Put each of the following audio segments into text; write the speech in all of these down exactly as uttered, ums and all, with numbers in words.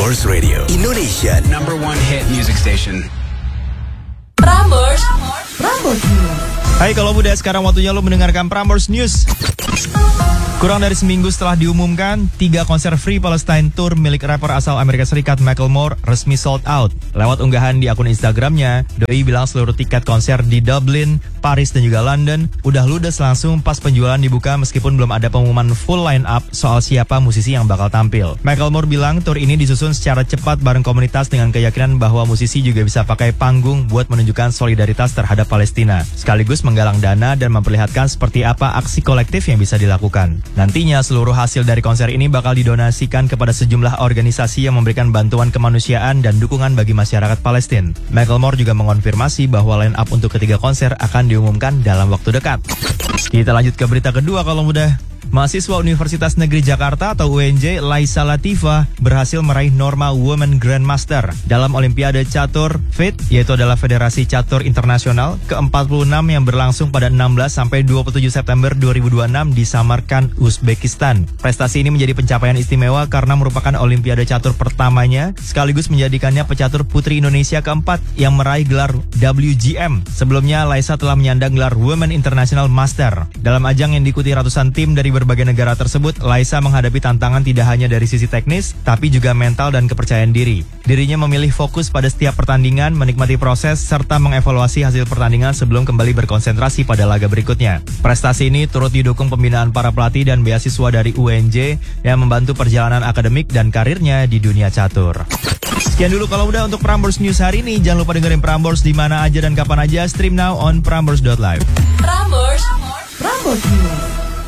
Prambors Radio, Indonesia number one hit music station. Prambors, Prambors News. Hai kalau muda, sekarang waktunya lo mendengarkan Prambors News. Kurang dari seminggu setelah diumumkan, tiga konser Free Palestine Tour milik rapper asal Amerika Serikat Macklemore resmi sold out. Lewat unggahan di akun Instagramnya, Doi bilang seluruh tiket konser di Dublin, Paris, dan juga London udah ludes langsung pas penjualan dibuka meskipun belum ada pengumuman full line up soal siapa musisi yang bakal tampil. Macklemore bilang tour ini disusun secara cepat bareng komunitas dengan keyakinan bahwa musisi juga bisa pakai panggung buat menunjukkan solidaritas terhadap Palestina, sekaligus menggalang dana dan memperlihatkan seperti apa aksi kolektif yang bisa dilakukan. Nantinya seluruh hasil dari konser ini bakal didonasikan kepada sejumlah organisasi yang memberikan bantuan kemanusiaan dan dukungan bagi masyarakat Palestina. Macklemore juga mengonfirmasi bahwa line up untuk ketiga konser akan diumumkan dalam waktu dekat. Kita lanjut ke berita kedua kalau mudah. Mahasiswa Universitas Negeri Jakarta atau U N J, Laisa Latifah berhasil meraih norma Women Grandmaster dalam Olimpiade Catur F I D, yaitu adalah Federasi Catur Internasional ke empat puluh enam yang berlangsung pada enam belas sampai dua puluh tujuh September dua ribu dua puluh enam di Samarkand, Uzbekistan. Prestasi ini menjadi pencapaian istimewa karena merupakan Olimpiade Catur pertamanya, sekaligus menjadikannya pecatur putri Indonesia keempat yang meraih gelar W G M. Sebelumnya, Laisa telah menyandang gelar Women International Master. Dalam ajang yang diikuti ratusan tim dari berbagai negara tersebut, Laisa menghadapi tantangan tidak hanya dari sisi teknis, tapi juga mental dan kepercayaan diri. Dirinya memilih fokus pada setiap pertandingan, menikmati proses, serta mengevaluasi hasil pertandingan sebelum kembali berkonsentrasi pada laga berikutnya. Prestasi ini turut didukung pembinaan para pelatih dan beasiswa dari U N J yang membantu perjalanan akademik dan karirnya di dunia catur. Sekian dulu kalau udah untuk Prambors News hari ini. Jangan lupa dengerin Prambors di mana aja dan kapan aja. Stream now on prambors dot live. Prambors, Prambors News.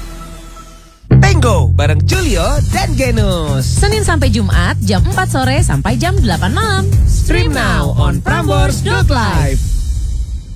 Tango bareng Julio dan Genus. Senin sampai Jumat jam empat sore sampai jam delapan malam. Stream now on prambors dot live.